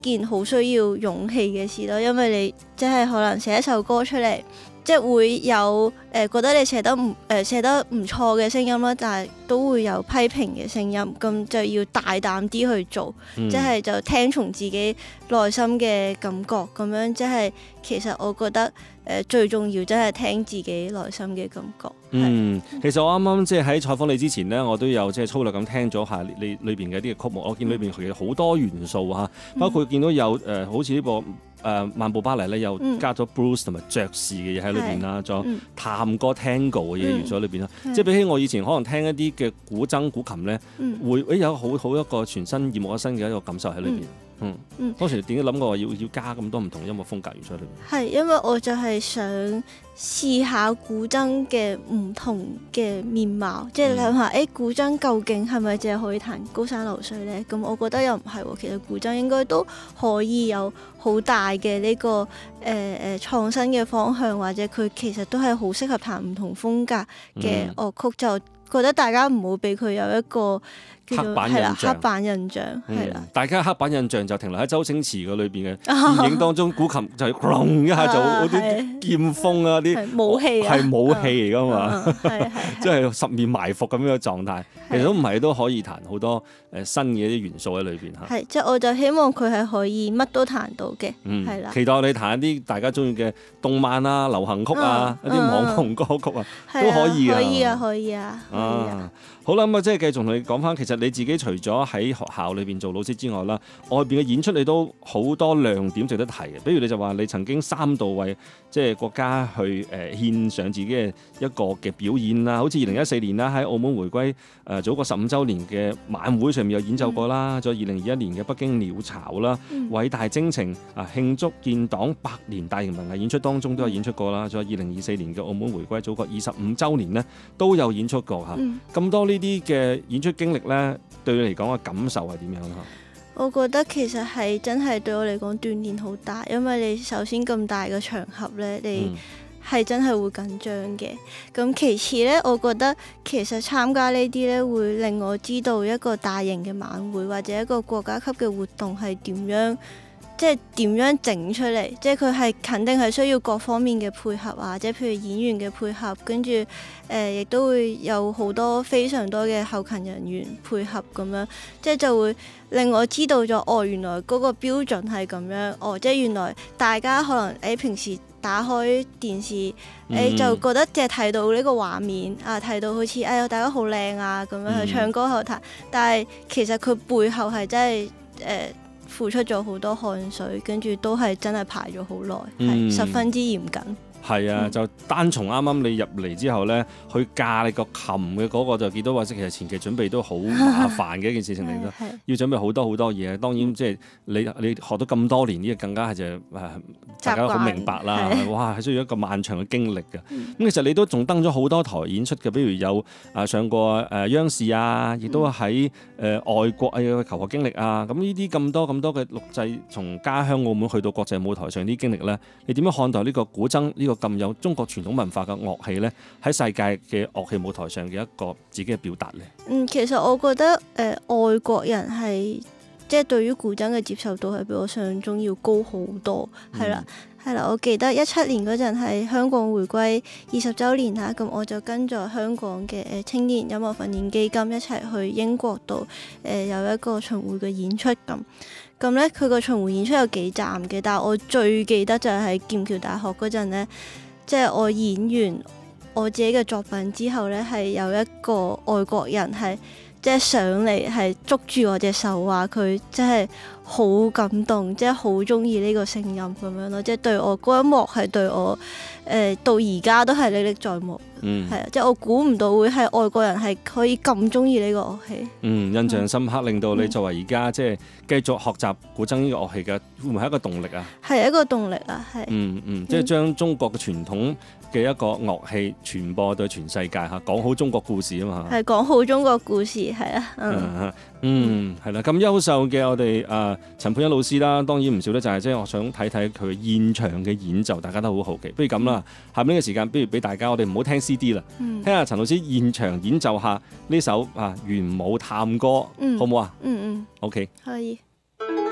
件好需要勇氣嘅事咯，因為你即係可能寫一首歌出嚟，即係會有覺得你寫得唔錯嘅聲音啦，但係都會有批評嘅聲音，咁就要大膽啲去做，即係就聽從自己內心嘅感覺，咁樣即係其實我覺得最重要真係聽自己內心嘅感覺。 其實我啱啱即係喺採訪你之前呢，我都有即係粗略咁聽咗下你裏邊嘅一啲嘅曲目，我見裏邊其實好多元素嚇，包括見到有好似呢部漫步巴黎咧，又加咗 blues 同埋爵士嘅嘢喺裏邊啦，仲有探戈 tango 嘅嘢元素喺裏邊啦。即係比起我以前可能聽一啲嘅古箏古琴咧，會有好一個全新耳目一新嘅一個感受喺裏邊。當時點解諗過話要加咁多唔同音樂風格元素喺裏邊？係因為我就係想試下古箏嘅唔同嘅面貌，即係諗下古箏究竟係咪淨係可以彈高山流水呢？咁我覺得又唔係喎，其實古箏應該都可以有好大嘅呢個創新嘅方向，或者佢其實都係好適合彈唔同風格嘅樂曲，就覺得大家唔好俾佢有一個刻板印象係啦，大家刻板印象就停留喺周星馳嘅裏邊嘅電影當中，古琴就係轟一下就嗰啲劍鋒啊，啲武器係武器嚟噶嘛，即係十面埋伏咁樣嘅狀態。其實都唔係，都可以彈好多新嘅一啲元素喺裏邊嚇。係， 即係我就希望佢係可以乜都彈到嘅，係啦。 期待你彈一啲大家中意嘅動漫啊、流行曲啊、一啲網紅歌曲啊，都可以啊。可以啊。好啦，咁啊，即係繼續同你講翻，其實你自己除咗喺學校裏邊做老師之外啦，外邊嘅演出你都好多亮點值得提嘅。比如你就話你曾經3度為即係國家去獻上自己嘅一個嘅表演啦，好似2014年啦喺澳門回歸祖國15週年嘅晚會上面有演奏過啦，仲有2021年嘅北京鳥巢啦、偉大征程慶祝建黨100年大型文藝演出當中都有演出過啦，仲有2024年嘅澳門回歸祖國25週年呢都有演出過嚇。咁多呢啲嘅演出經歷咧，對你嚟講嘅感受係點樣咧？ 我覺得其實係真係對我嚟講鍛鍊好大，因為你首先咁大嘅場合咧，你係真係會緊張嘅。咁其次咧，我覺得其實參加呢啲咧會令我知道一個大型嘅晚會或者一個國家級嘅活動係點樣。即係點樣整出嚟？即係佢係肯定係需要各方面嘅配合啊，即係譬如演員嘅配合，跟住亦都會有好多非常多嘅後勤人員配合咁樣，即係就會令我知道咗原來嗰個標準係咁樣，即係原來大家可能平時打開電視就覺得即係睇到呢個畫面啊，睇到好似大家好靚啊咁樣去唱歌後彈，但係其實佢背後係真係付出咗好多汗水，跟住都係真係排咗好耐，係十分之嚴謹。 係啊，就單從啱啱你入嚟之後咧，去架你個琴嘅嗰個就見到話，其實前期準備都好麻煩嘅一件事情嚟咯，要準備好多嘢。當然即係你學咗咁多年，呢個更加係就大家都好明白啦。哇，係需要一個漫長嘅經歷嘅。咁其實你都仲登咗好多台演出嘅，比如有上過央視啊，亦都喺外國嘅求學經歷啊。咁呢啲咁多嘅錄製，從家鄉澳門去到國際舞台上啲經歷咧，你點樣看待呢個古箏呢個咁有中國傳統文化嘅樂器咧，喺世界嘅樂器舞台上嘅一個自己嘅表達咧？其實我覺得外國人係即係對於古箏嘅接受度係比我想像中要高好多，係啦。我記得17年嗰陣係香港回歸20週年啦，咁我就跟咗香港嘅青年音樂訓練基金一齊去英國度有一個巡迴嘅演出咁咧，佢個巡迴演出有幾站嘅，但係我最記得就係喺劍橋大學嗰陣咧，即係我演完我自己嘅作品之後咧，係有一個外國人係即係上嚟係捉住我隻手，話佢即係好感動，即係好中意呢個聲音咁樣咯，即係對我嗰一幕係對我到而家都係歷歷在目。係啊，即係我估唔到會係外國人係可以咁中意呢個樂器。印象深刻，令到你作為而家即係繼續學習古箏呢個樂器嘅，會唔會係一個動力啊？係一個動力啊，係。即係將中國嘅傳統嘅一個樂器傳播對全世界嚇，講好中國故事啊嘛。係講好中國故事，係啊。係啦，咁優秀嘅我哋陳佩欣老師啦，當然唔少得就係即係我想睇睇佢現場嘅演奏，大家都好好奇。不如咁啦，下面呢個時間，不如俾大家我哋唔好聽CD 啦，聽下陳老師現場演奏下呢首玄武探歌，好唔好啊？OK，可以。